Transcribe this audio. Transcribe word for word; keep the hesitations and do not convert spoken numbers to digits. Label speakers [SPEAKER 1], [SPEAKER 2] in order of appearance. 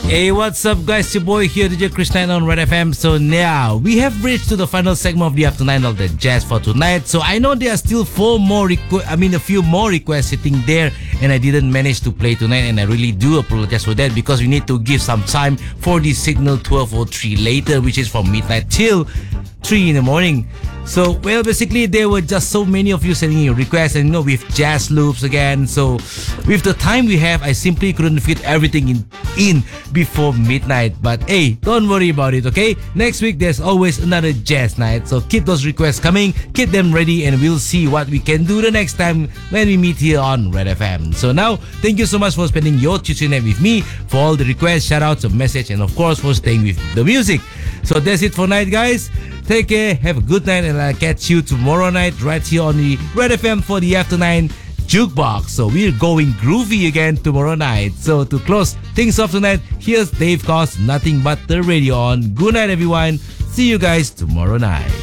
[SPEAKER 1] Hey, what's up, guys? Your boy here, D J Chris Nine on Red F M. So now we have reached to the final segment of the afternoon of the jazz for tonight. So I know there are still four more, requ- I mean, a few more requests sitting there, and I didn't manage to play tonight, and I really do apologize for that because we need to give some time for the signal twelve oh three later, which is from midnight till three in the morning. So, well, basically, there were just so many of you sending your requests, and you know, with jazz loops again. So, with the time we have, I simply couldn't fit everything in, in before midnight. But hey, don't worry about it, okay? Next week, there's always another jazz night. So, keep those requests coming, keep them ready, and we'll see what we can do the next time when we meet here on Red F M. So, now, thank you so much for spending your Tuesday night with me, for all the requests, shout outs, a message, and of course, for staying with the music. So, that's it for night, guys. Take care, have a good night, and I'll catch you tomorrow night right here on the Red F M for the After nine Jukebox. So we're going groovy again tomorrow night. So to close things off tonight, here's Dave Koz, Nothing But The Radio On. Good night, everyone. See you guys tomorrow night.